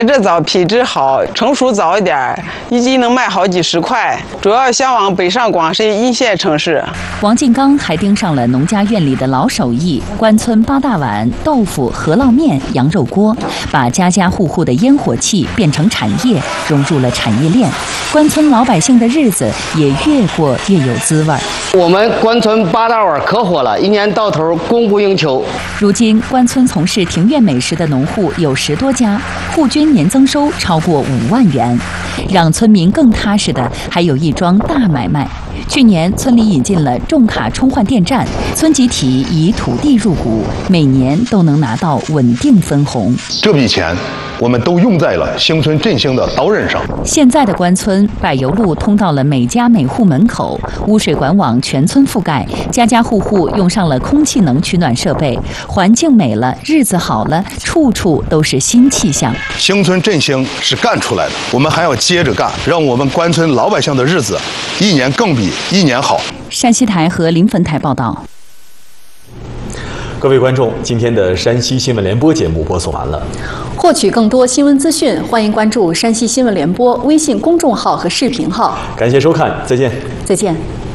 这枣品质好，成熟早一点，一斤能卖好几十块。主要销往北上广深一线城市。 王进刚还盯上了农家院里的老手艺——关村八大碗、豆腐、饸饹面、羊肉锅，把家家户户的烟火气变成产业，融入了产业链。关村老百姓的日子也越过越有滋味。 我们关村八大碗可火了，一年到头供不应求。 如今，关村从事庭院美食的农户有10多家，户均年增收超过5万元。让村民更踏实的，还有一桩大买卖。去年，村里引进了重卡充换电站，村集体以土地入股，每年都能拿到稳定分红。 这笔钱我们都用在了乡村振兴的刀刃上。 现在的关村，柏油路通到了每家每户门口，污水管网全村覆盖，家家户户用上了空气能取暖设备，环境美了，日子好了，处处都是新气象。 乡村振兴是干出来的，我们还要接着干，让我们关村老百姓的日子一年更比一年好。 山西台和临汾台报道。 各位观众，今天的山西新闻联播节目播送完了。 获取更多新闻资讯，欢迎关注山西新闻联播微信公众号和视频号。 感谢收看，再见。 再见。